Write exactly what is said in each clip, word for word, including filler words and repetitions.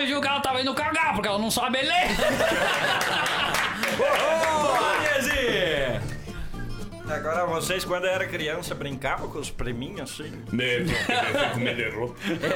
jovem viu que ela tava indo cagar, porque ela não sabe ler. Agora, vocês, quando era criança, brincavam com os preminhos assim? Né, com medo.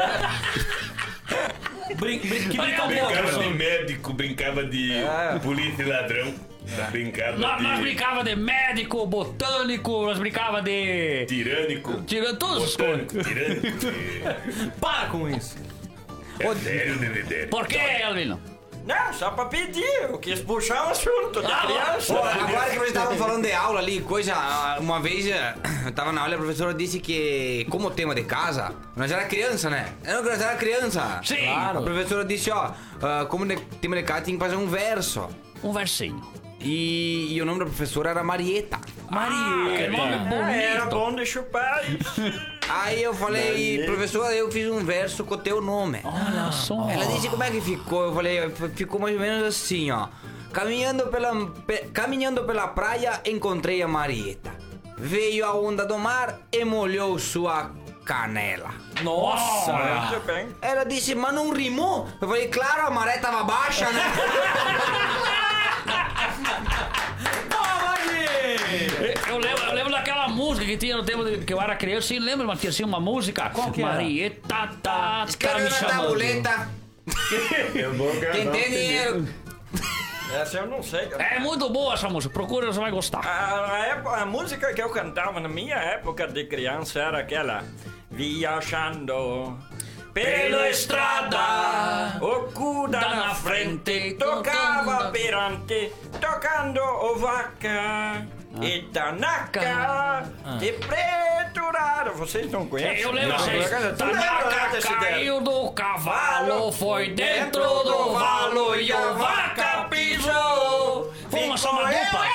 Brin brin que Brincava Brincava de médico, brincava de É. polícia e ladrão. Brincava Nós, nós de brincava de médico, botânico, nós brincava de... tirânico. Tirando todas as coisas. Botânico, tirânico. Para com isso. É sério, Dedé. Por que, Elvino? Não, só pra pedir. Eu quis puxar o assunto da criança. Pô, agora que vocês estavam falando de aula ali, coisa, uma vez eu tava na aula e a professora disse que, como tema de casa, nós era criança, né? Eu não era criança. Sim. A professora disse, ó, ah, como de, tema de casa tinha que fazer um verso. Um versinho. E, e o nome da professora era Marieta. Maria, que nome Ah, era bonito. bom de chupar isso. Aí eu falei, Marieta. professora, eu fiz um verso com o teu nome. Olha só. Ela disse como é que ficou. Eu falei, ficou mais ou menos assim, ó. Caminhando pela, pe- caminhando pela praia, encontrei a Marieta. Veio a onda do mar e molhou sua canela. Nossa! Muito bem. Ela disse, mas não rimou? Eu falei, claro, a maré tava baixa, né? Eu lembro, eu lembro daquela música que tinha no tempo de- que eu era criança. Você lembra, mas tinha assim uma música? Qual que era? Marieta tá, tá Escreveu me na chamando. tabuleta. Eu vou Quem tem dinheiro. Essa eu não sei. É muito boa essa música, procura, você vai gostar. A, a, época- a música que eu cantava na minha época de criança era aquela Viajando pela estrada, o Cuda na frente, tocava perante, tocando o vaca e Tanaka de preturado. Vocês não conhecem? Eu lembro, Não, vocês. tu lembra Tanaka desse dela? caiu do cavalo, foi dentro do valo e o vaca pisou. Vamos chamar uma dupla?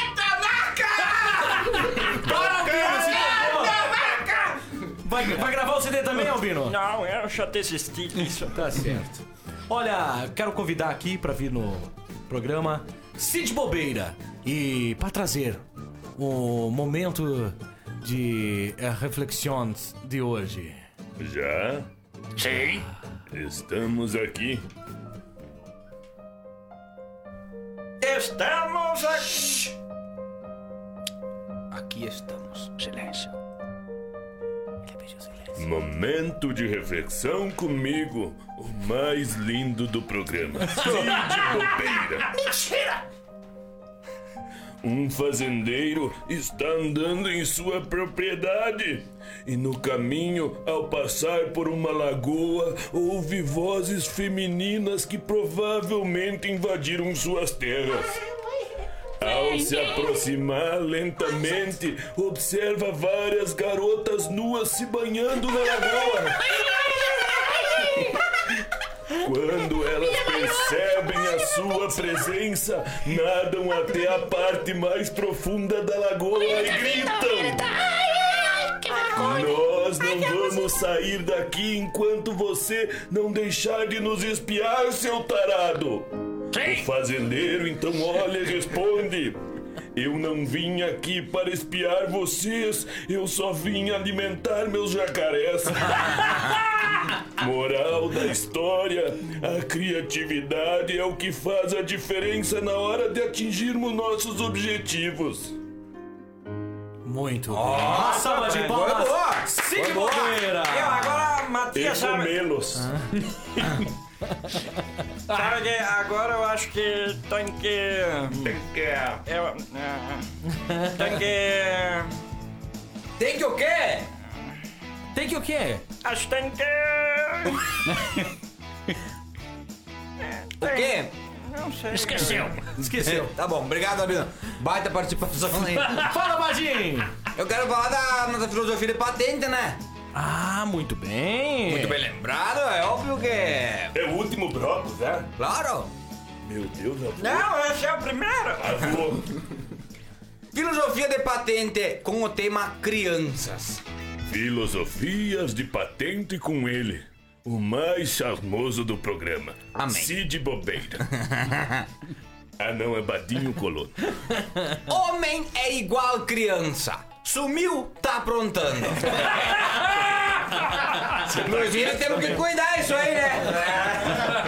Vai, vai gravar o C D também, Albino? Não, eu já desisti disso. Tá certo. Olha, quero convidar aqui pra vir no programa Cid Bobeira e pra trazer o momento de eh, reflexões de hoje. Já Sim. estamos aqui. Estamos aqui. Aqui estamos. Silêncio. Momento de reflexão comigo, o mais lindo do programa, Cid Bobeira. Mentira! Um fazendeiro está andando em sua propriedade e no caminho, ao passar por uma lagoa, ouve vozes femininas que provavelmente invadiram suas terras. Ao se aproximar lentamente, observa várias garotas nuas se banhando na lagoa. Quando elas percebem a sua presença, nadam até a parte mais profunda da lagoa e gritam: nós não vamos sair daqui enquanto você não deixar de nos espiar, seu tarado. O fazendeiro então olha e responde: eu não vim aqui para espiar vocês, eu só vim alimentar meus jacarés. Moral da história: a criatividade é o que faz a diferença na hora de atingirmos nossos objetivos. Muito bem. Uma salva de palmas. boa. Cid Foi boa. Bobeira. Eu agora, E Matias, sabe, comê-los. sabe que agora eu acho que tem que... É. Eu, é, tem que... Tem que o quê? Tem que o quê? Acho que tem que... O quê? Não sei. Esqueceu. Esqueceu. Tá bom, obrigado, Albino. Baita participação aí. Fala, Badinho. Eu quero falar da nossa filosofia de patente, né? Ah, muito bem. Muito bem lembrado, é óbvio que... É o último bloco, já? Claro. Meu Deus, avô. Não, esse é o primeiro. Avô. Filosofia de patente com o tema crianças. Filosofias de patente com ele, o mais charmoso do programa. Amém. Cid Bobeira. Ah, não, é Badinho Colono. Homem é igual criança. Sumiu, tá aprontando. Inclusive temos que cuidar isso aí, né?